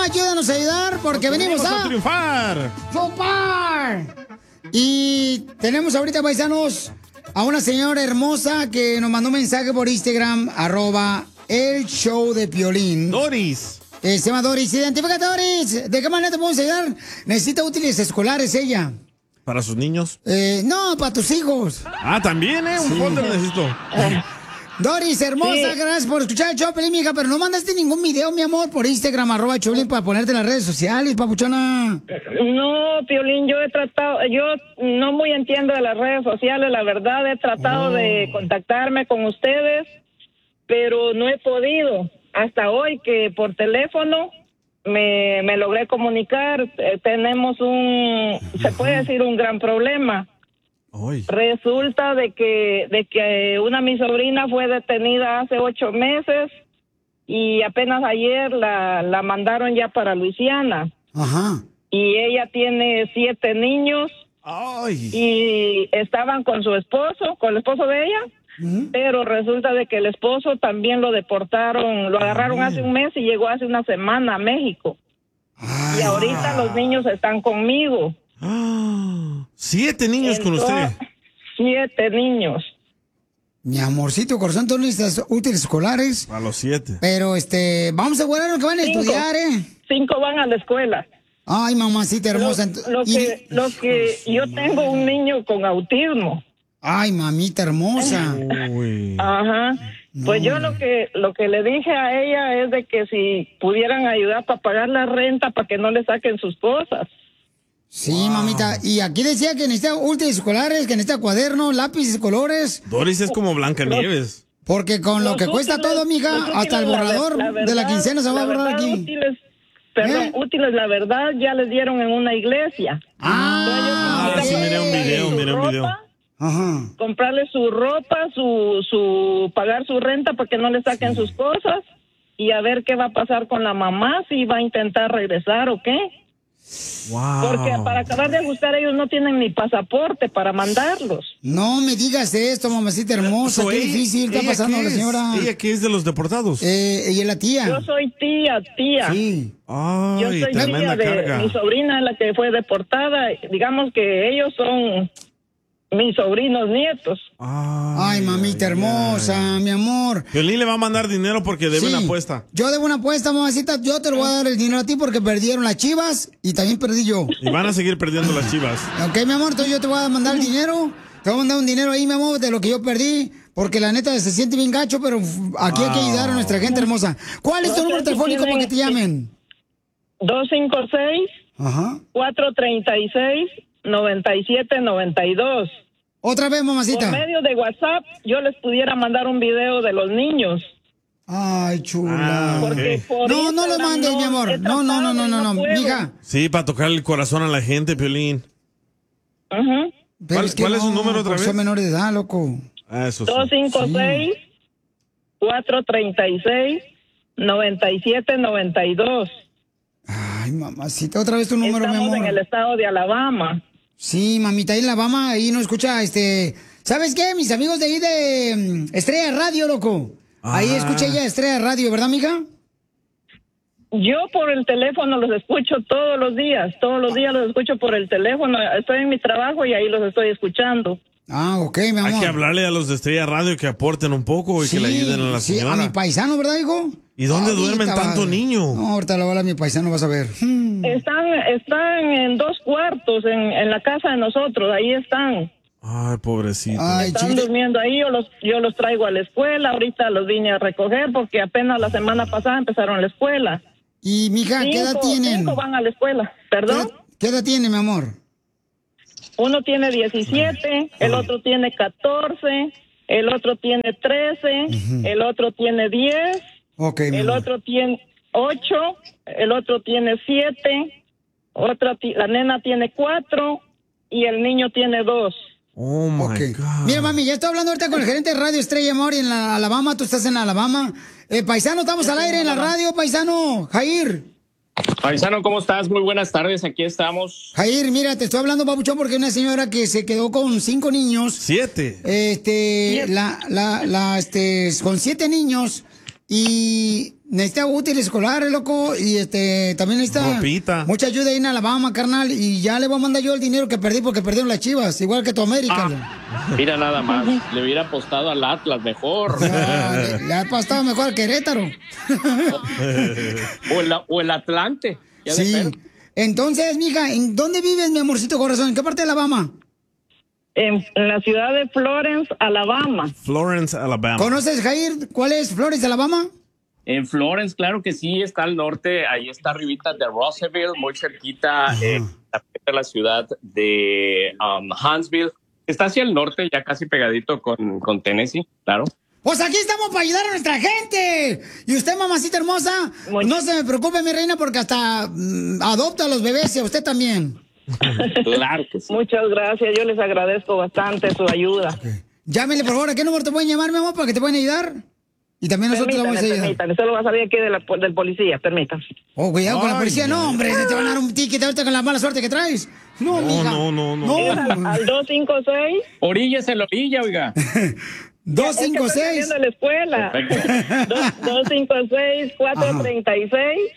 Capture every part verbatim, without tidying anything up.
ayúdanos a ayudar porque, porque venimos, venimos a... a triunfar. ¡Triunfar! Y tenemos ahorita, paisanos, a una señora hermosa que nos mandó un mensaje por Instagram, arroba el show de Piolín. Doris. Eh, se llama Doris. Identifícate, Doris. ¿De qué manera te podemos ayudar? Necesita útiles escolares ella. ¿Para sus niños? Eh, no, para tus hijos. Ah, también, ¿eh? Un sí. folder necesito. Doris, hermosa, sí. Gracias por escuchar el show, Piolín, mija, pero no mandaste ningún video, mi amor, por Instagram, arroba Piolín, para ponerte en las redes sociales, papuchona. No, Piolín, yo he tratado, yo no muy entiendo de las redes sociales, la verdad, he tratado oh. de contactarme con ustedes, pero no he podido. Hasta hoy que por teléfono me, me logré comunicar, eh, tenemos un, se puede decir, un gran problema. Hoy. Resulta de que de que una de mis sobrinas fue detenida hace ocho meses y apenas ayer la, la mandaron ya para Luisiana. Ajá. Y ella tiene siete niños. Ay. Y estaban con su esposo, con el esposo de ella. ¿Mm? Pero resulta de que el esposo también lo deportaron, lo agarraron Ay. hace un mes y llegó hace una semana a México. Ay. Y ahorita los niños están conmigo. Ah, siete niños Entonces, con usted. Siete niños. Mi amorcito corazón, tú necesitas útiles escolares. A los siete. Pero este, vamos a asegurar que van a Cinco. estudiar, ¿eh? Cinco van a la escuela. Ay, mamacita hermosa. Lo, lo que, lo que yo tengo un niño con autismo. Ay, mamita hermosa. Uy. Ajá. No. Pues yo lo que lo que le dije a ella es de que si pudieran ayudar para pagar la renta para que no le saquen sus cosas. Sí, wow. mamita. Y aquí decía que necesita útiles escolares, que necesita cuadernos, lápices, colores. Doris es como Blancanieves. Porque con lo que útiles, cuesta todo, mija, hasta el borrador la, la verdad, de la quincena se va a borrar aquí. Útiles, perdón, ¿Eh? útiles, la verdad, ya les dieron en una iglesia. Ah, ah sí, miré un video, miré un video. Ajá. Comprarle su ropa, su, su, pagar su renta para que no le saquen sí. sus cosas y a ver qué va a pasar con la mamá, si va a intentar regresar o qué. Wow. Porque para acabar de ajustar ellos no tienen ni pasaporte para mandarlos. No me digas esto, mamacita hermosa, so, qué ella, difícil está pasando la señora. ¿Ella qué es de los deportados? Eh, ella es la tía. Yo soy tía, tía. Sí. Ay, Yo soy tía de carga. mi sobrina, la que fue deportada. Digamos que ellos son mis sobrinos nietos. Ay, Ay mamita hermosa, ay. mi amor. Piolín le va a mandar dinero porque debe sí, una apuesta. Yo debo una apuesta, mamacita. Yo te lo voy a dar el dinero a ti porque perdieron las Chivas y también perdí yo. Y van a seguir perdiendo las Chivas. Ok, mi amor, entonces yo te voy a mandar el dinero. Te voy a mandar un dinero ahí, mi amor, de lo que yo perdí. Porque la neta se siente bien gacho, pero aquí wow. hay que ayudar a nuestra gente hermosa. ¿Cuál es tu número telefónico para que te llamen? dos cinco seis, cuatro tres seis, nueve siete nueve dos. Otra vez, mamacita. Por medio de WhatsApp, yo les pudiera mandar un video de los niños. Ay, chula. Ah, okay. No, no lo mandes, no, mi amor. No, no, no, no, no, no, mija. Sí, para tocar el corazón a la gente, Piolín. Ajá. Uh -huh. ¿Cuál es, ¿cuál no, es su número otra vez? Son menores de edad, loco. Ah, eso sí. dos cinco seis, cuatro tres seis, nueve siete nueve dos. Ay, mamacita, otra vez tu número, Estamos mi amor. en el estado de Alabama. Sí, mamita, ahí en Alabama, ahí no escucha, este... ¿Sabes qué? Mis amigos de ahí de um, Estrella Radio, loco. Ah. Ahí escucha ella Estrella Radio, ¿verdad, mija? Yo por el teléfono los escucho todos los días. Todos los días los escucho por el teléfono. Estoy en mi trabajo y ahí los estoy escuchando. Ah, ok, mi amor. Hay que hablarle a los de Estrella Radio que aporten un poco y sí, que le ayuden a la sí, señora. A mi paisano, ¿verdad, hijo? ¿Y dónde ahorita duermen tanto va... niño? No, ahorita lo va a mi paisano, vas a ver. Hmm. Están, están en dos cuartos en, en la casa de nosotros, ahí están. Ay, pobrecito. Ay, están chiquita. durmiendo ahí, yo los, yo los traigo a la escuela, ahorita los vine a recoger porque apenas la semana pasada empezaron la escuela. Y, mija, cinco, ¿qué edad tienen? Cinco van a la escuela, ¿perdón? ¿Qué, qué edad tiene, mi amor? Uno tiene diecisiete, el otro tiene catorce, el otro tiene trece, uh-huh. el otro tiene diez, okay, el otro tiene ocho, el otro tiene siete, otra la nena tiene cuatro y el niño tiene dos. Oh, my okay. God. Mira, mami, ya estoy hablando ahorita con el gerente de Radio Estrella, amor, en la Alabama, tú estás en Alabama. Eh, paisano, estamos al aire en la radio, paisano, Jair. Paisano, ¿cómo estás? Muy buenas tardes, aquí estamos. Jair, mira, te estoy hablando, papuchón, porque una señora que se quedó con cinco niños. Siete. Este, la, la, la, este, con siete niños y necesita útiles escolares, loco, y este, también necesita Ropita. mucha ayuda ahí en Alabama, carnal, y ya le voy a mandar yo el dinero que perdí porque perdieron las Chivas, igual que tu América. Ah, mira nada más, le hubiera apostado al Atlas mejor. Ya, le, le ha pasado mejor al Querétaro. o, el, o el Atlante. Ya de Sí. ser. Entonces, mija, ¿en dónde vives, mi amorcito corazón? ¿En qué parte de Alabama? En, en la ciudad de Florence, Alabama. Florence, Alabama. ¿Conoces, Jair? ¿Cuál es Florence, Alabama? En Florence, claro que sí, está al norte, ahí está arribita de Russellville, muy cerquita eh, de la ciudad de um, Huntsville. Está hacia el norte, ya casi pegadito con, con Tennessee, claro. Pues aquí estamos para ayudar a nuestra gente. Y usted, mamacita hermosa, Muy- no se me preocupe, mi reina, porque hasta mm, adopta a los bebés y a usted también. Claro que sí. Muchas gracias, yo les agradezco bastante su ayuda. Llámele, por favor, ¿a qué número te pueden llamar, mi amor, para que te puedan ayudar? Y también nosotros le vamos a Permítame, ayudar. permítame, solo va a salir aquí de la- del policía, permítame. Oh, cuidado con la Ay, policía. No, hombre, te van a dar un ticket ahorita con la mala suerte que traes. No, No, mija. no, no, no. No, Al dos cinco seis. Orillas en la orilla, oiga. dos cinco Es que estoy seis. saliendo de la escuela. Perfecto. dos cinco seis, cuatro tres seis,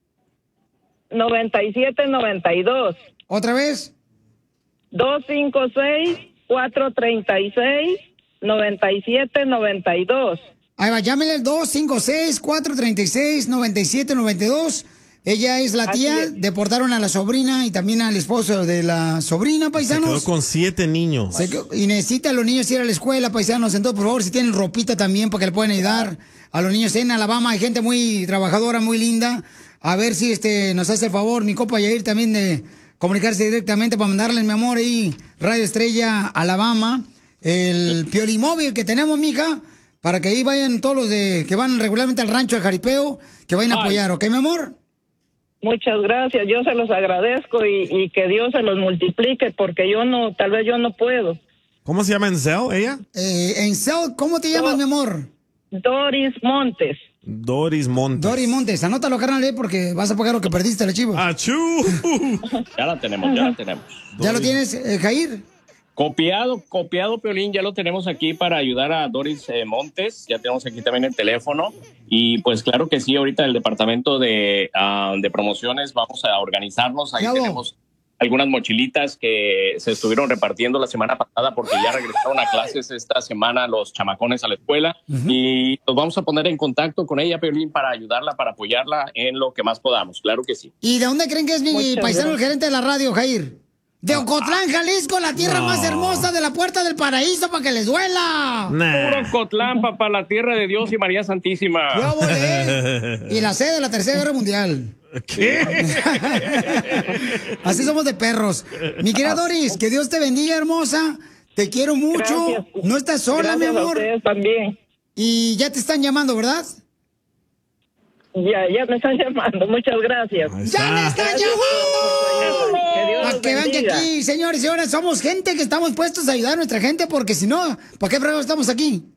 nueve siete nueve dos. ¿Otra vez? dos cinco seis, cuatro tres seis, nueve siete nueve dos. Ahí va, llámele al dos cinco seis, cuatro tres seis, nueve siete nueve dos. Ella es la Así tía, es. deportaron a la sobrina y también al esposo de la sobrina, Se quedó paisanos. con siete niños. Se quedó- y necesita a los niños ir a la escuela, paisanos. Entonces, por favor, si tienen ropita también para que le puedan ayudar a los niños en Alabama. Hay gente muy trabajadora, muy linda. A ver si este nos hace el favor, mi copa Yair, también de comunicarse directamente para mandarle, mi amor, ahí, Radio Estrella, Alabama, el Piolimóvil que tenemos, mija, para que ahí vayan todos los de que van regularmente al rancho, al jaripeo, que vayan a Ay. apoyar, ¿ok, mi amor? Muchas gracias, yo se los agradezco y, y que Dios se los multiplique porque yo no, tal vez yo no puedo. ¿Cómo se llama en Zell, ella? Eh, en South, ¿cómo te llamas, mi amor? Doris Montes. Doris Montes. Dori Montes, anótalo, carnal, eh, porque vas a pagar lo que perdiste, la chivo. ¡Achú! Ya la tenemos, ya la tenemos. ¿Ya lo tienes, eh, Jair? Copiado, copiado, Piolín, ya lo tenemos aquí para ayudar a Doris eh, Montes. Ya tenemos aquí también el teléfono. Y pues claro que sí, ahorita el departamento de, ah, de promociones vamos a organizarnos. Ahí Bravo. tenemos algunas mochilitas que se estuvieron repartiendo la semana pasada porque ya regresaron a clases esta semana los chamacones a la escuela. Y nos vamos a poner en contacto con ella, Piolín, para ayudarla, para apoyarla en lo que más podamos. Claro que sí. ¿Y de dónde creen que es mi Muchas paisano, el gracias. gerente de la radio, Jair? De Ocotlán, Jalisco, la tierra No. más hermosa de la puerta del paraíso, para que les duela. Nah. Puro Cotlán, papá, la tierra de Dios y María Santísima. Yo volé. Y la sede de la Tercera Guerra Mundial. ¿Qué? Así somos de perros. Mi querida Doris, que Dios te bendiga, hermosa. Te quiero mucho. Gracias. No estás sola, Gracias mi a amor. ustedes también. Y ya te están llamando, ¿verdad? Ya, ya me están llamando. Muchas gracias. Ahí ¡Ya me está. están llamando! Que Dios Para los que vean que bendiga. aquí, señores y señores, somos gente que estamos puestos a ayudar a nuestra gente, porque si no, ¿para qué fregos estamos aquí?